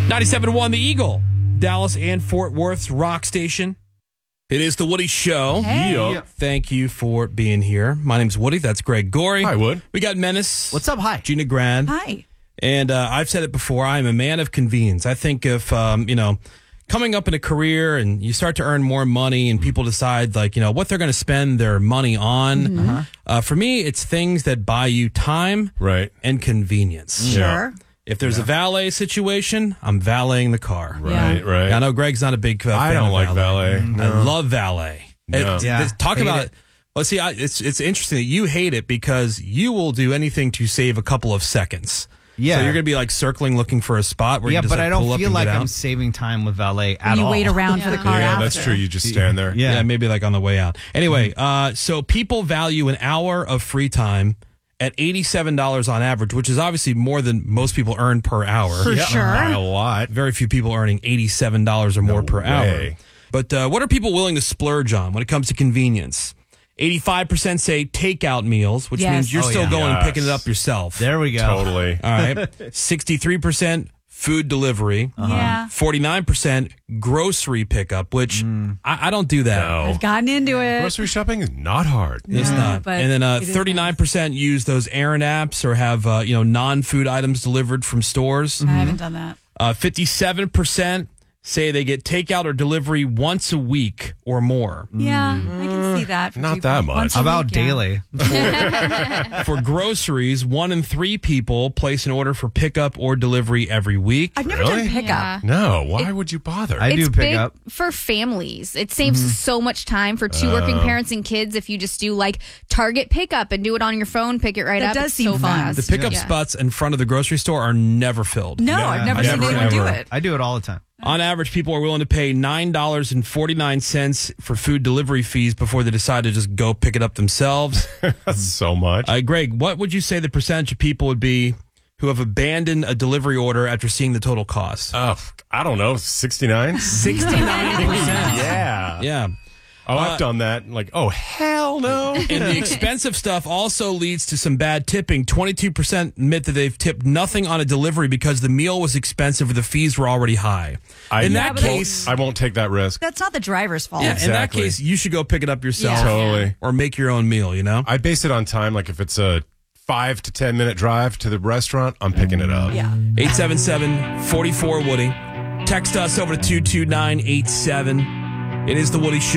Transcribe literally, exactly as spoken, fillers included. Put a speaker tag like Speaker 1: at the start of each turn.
Speaker 1: ninety-seven point one The Eagle, Dallas and Fort Worth's rock station. It is the Woody Show.
Speaker 2: Hey.
Speaker 1: Yeah. Thank you for being here. My name's Woody. That's Greg Gorey.
Speaker 3: Hi, Wood.
Speaker 1: We got Menace.
Speaker 2: What's up? Hi.
Speaker 1: Gina Grand.
Speaker 4: Hi.
Speaker 1: And uh, I've said it before. I'm a man of convenience. I think if, um, you know, coming up in a career and you start to earn more money and people decide, like, you know, what they're going to spend their money on.
Speaker 4: Mm-hmm.
Speaker 1: Uh-huh. Uh, for me, it's things that buy you time
Speaker 3: Right.
Speaker 1: and convenience.
Speaker 4: Sure.
Speaker 1: If there's a valet situation, I'm valeting the car.
Speaker 4: Yeah.
Speaker 3: Right, right.
Speaker 1: I know Greg's not a big uh, fan
Speaker 3: I don't
Speaker 1: of
Speaker 3: like
Speaker 1: valet.
Speaker 3: valet.
Speaker 1: I love valet.
Speaker 3: No.
Speaker 1: It-
Speaker 2: Yeah.
Speaker 1: this- talk
Speaker 2: Hate
Speaker 1: about
Speaker 2: it.
Speaker 1: Well, see, I, it's it's interesting that you hate it because you will do anything to save a couple of seconds.
Speaker 2: Yeah.
Speaker 1: So you're going to be like circling looking for a spot where
Speaker 2: Yeah,
Speaker 1: you just
Speaker 2: but
Speaker 1: like,
Speaker 2: I don't
Speaker 1: pull up
Speaker 2: feel
Speaker 1: and
Speaker 2: like
Speaker 1: get
Speaker 2: I'm
Speaker 1: out.
Speaker 2: saving time with valet at
Speaker 4: you
Speaker 2: all.
Speaker 4: wait around for the car
Speaker 3: Yeah,
Speaker 4: after.
Speaker 3: that's true. You just stand there.
Speaker 2: Yeah.
Speaker 1: Yeah, maybe like on the way out. Anyway, uh, so people value an hour of free time at eighty-seven dollars on average, which is obviously more than most people earn per hour.
Speaker 4: For
Speaker 3: Yeah,
Speaker 4: sure.
Speaker 3: by a lot.
Speaker 1: Very few people earning eighty-seven dollars or more
Speaker 3: No
Speaker 1: per hour.
Speaker 3: way.
Speaker 1: But uh, what are people willing to splurge on when it comes to convenience? eighty-five percent say takeout meals, which
Speaker 4: Yes.
Speaker 1: means you're
Speaker 2: Oh,
Speaker 1: still
Speaker 2: yeah.
Speaker 1: going and
Speaker 3: Yes.
Speaker 1: picking it up yourself.
Speaker 2: There we go.
Speaker 3: Totally.
Speaker 1: All right. sixty-three percent food delivery.
Speaker 4: Yeah.
Speaker 1: forty-nine percent grocery pickup, which I, I don't do that.
Speaker 3: No.
Speaker 4: I've gotten into it.
Speaker 3: Grocery shopping is not hard.
Speaker 1: It's
Speaker 4: Yeah,
Speaker 1: not.
Speaker 4: but
Speaker 1: And then uh,
Speaker 4: it is
Speaker 1: thirty-nine percent use those errand apps or have uh, you know non-food items delivered from stores.
Speaker 4: I haven't done that.
Speaker 1: Uh, fifty-seven percent say they get takeout or delivery once a week or more.
Speaker 4: Yeah, I can see that. for
Speaker 3: Not
Speaker 4: two
Speaker 3: that
Speaker 4: people.
Speaker 3: much.
Speaker 4: Once a
Speaker 2: How about
Speaker 4: week, yeah.
Speaker 2: daily?
Speaker 1: For groceries, one in three people place an order for pickup or delivery every week.
Speaker 4: I've never
Speaker 3: Really?
Speaker 4: done pickup.
Speaker 5: Yeah.
Speaker 3: No. Why would you bother?
Speaker 2: I do
Speaker 5: It's
Speaker 2: pick
Speaker 5: big
Speaker 2: up.
Speaker 5: for families. It saves so much time for two working parents and kids if you just do like Target pickup and do it on your phone, pick it right
Speaker 4: That
Speaker 5: up.
Speaker 4: does
Speaker 5: It's
Speaker 4: seem
Speaker 5: so
Speaker 4: fun.
Speaker 5: fast.
Speaker 1: The pickup
Speaker 5: Yeah.
Speaker 1: spots in front of the grocery store are never filled.
Speaker 4: No,
Speaker 2: Yeah,
Speaker 4: I've never
Speaker 2: I
Speaker 4: seen
Speaker 2: never,
Speaker 4: anyone do
Speaker 2: ever.
Speaker 4: it.
Speaker 2: I do it all the time.
Speaker 1: On average, people are willing to pay nine dollars and forty-nine cents for food delivery fees before they decide to just go pick it up themselves.
Speaker 3: That's so much.
Speaker 1: Uh, Greg, what would you say the percentage of people would be who have abandoned a delivery order after seeing the total cost?
Speaker 3: Oh, I don't know. sixty-nine?
Speaker 1: sixty-nine percent.
Speaker 3: Yeah.
Speaker 1: Yeah.
Speaker 3: Oh,
Speaker 1: Uh,
Speaker 3: I've done that. Like, oh, hell no.
Speaker 1: And the expensive stuff also leads to some bad tipping. twenty-two percent admit that they've tipped nothing on a delivery because the meal was expensive or the fees were already high.
Speaker 3: I,
Speaker 1: In
Speaker 4: Yeah,
Speaker 1: that
Speaker 4: but that's-
Speaker 1: case,
Speaker 3: I won't take that risk.
Speaker 4: That's not the driver's fault.
Speaker 1: yeah, in that
Speaker 3: Exactly.
Speaker 1: case, you should go pick it up yourself
Speaker 4: Yeah.
Speaker 3: Totally.
Speaker 1: or make your own meal, you know?
Speaker 3: I base it on time. Like, if it's a five to ten minute drive to the restaurant, I'm picking it up.
Speaker 4: Yeah.
Speaker 1: eight seven seven, four four, Woody. Text us over to two two nine eight seven. It is the Woody Show.